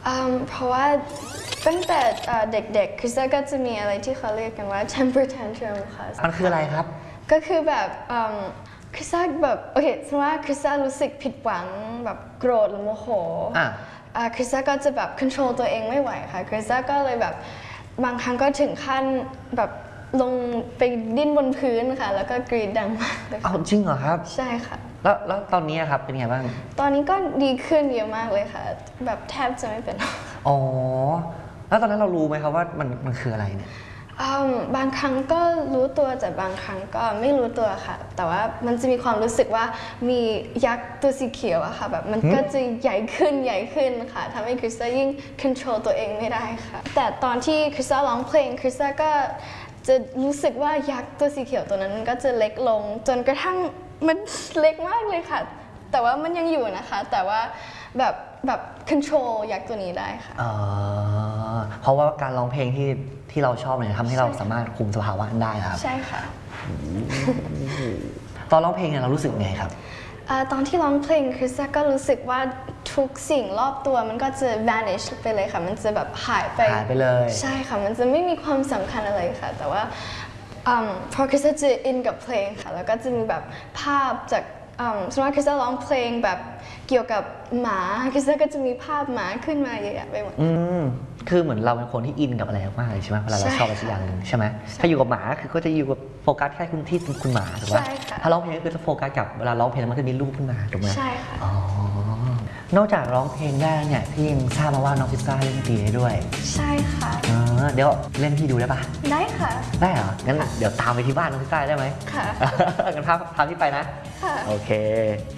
เพราะว่าตั้งแต่เด็กๆคริสก็จะมีอะไรที่เขาเรียกกันว่า temper tantrum ค่ะมันคืออะไรครับก็คือแบบคริสแบบโอเคสมมติว่าคริสรู้สึกผิดหวังแบบโกรธหรือโมโหคริสก็จะแบบ control ตัวเองไม่ไหวค่ะคริสก็เลยแบบบางครั้งก็ถึงขั้นแบบลงไปดิ้นบนพื้นค่ะแล้วก็กรีดดังมากเลยอ้าวจริงเหรอครับใช่ค่ะแล้วตอนนี้ครับเป็นไงบ้างตอนนี้ก็ดีขึ้นเยอะมากเลยค่ะแบบแทบจะไม่เป็นอ๋อแล้วตอนนั้นเรารู้ไหมครับว่ามันคืออะไรเนี่ยบางครั้งก็รู้ตัวแต่บางครั้งก็ไม่รู้ตัวค่ะแต่ว่ามันจะมีความรู้สึกว่ามียักษ์ตัวสีเขียวอะค่ะแบบมันก็จะใหญ่ขึ้นค่ะทำให้คริสต้ายิ่ง control ตัวเองไม่ได้ค่ะแต่ตอนที่คริสต้าร้องเพลงคริสต้าก็จะรู้สึกว่ายักษ์ตัวสีเขียวตัวนั้นก็จะเล็กลงจนกระทั่งมันเล็กมากเลยค่ะแต่ว่ามันยังอยู่นะคะแต่ว่าแบบ control ยักษ์ตัวนี้ได้ค่ะเพราะว่าการร้องเพลงที่เราชอบเนี่ยทำให้เราสามารถคุมสภาวะนั้นได้ครับใช่ค่ะตอนร้องเพลงเนี่ยเรารู้สึกไงครับตอนที่ร้องเพลงคริสก็รู้สึกว่าทุกสิ่งรอบตัวมันก็จะ vanish ไปเลยค่ะมันจะแบบหายไปเลยใช่ค่ะมันจะไม่มีความสำคัญอะไรค่ะแต่ว่าพอคริสจะอินกับเพลงค่ะแล้วก็จะมีแบบภาพจากสมมติคริสร้องเพลงแบบเกี่ยวกับหมาคริสก็จะมีภาพหมาขึ้นมาเยอะๆไปหมดคือเหมือนเราเป็นคนที่อินกับอะไรมากเลยใช่ไหมเวลาเราชอบอะไรสักอย่างนึงใช่ไหมถ้าอยู่กับหมาคือก็จะอยู่กับโฟกัสแค่คุณหมาถูกไหมถ้าร้องเพลงก็คือจะโฟกัสกับเวลาร้องเพลงมันจะมีรูปขึ้นมาถูกไหมใช่ค่ะนอกจากร้องเพลงได้เนี่ยที่ยังทราบมาว่าน้องพิซซ่าเล่นดนตรีได้ด้วยใช่ค่ะเดี๋ยวเล่นพี่ดูได้ปะได้ค่ะได้เหรองั้นเดี๋ยวตามไปที่บ้านน้องพิซซ่าได้ไหมค่ะงั้นพาพี่ไปนะค่ะโอเค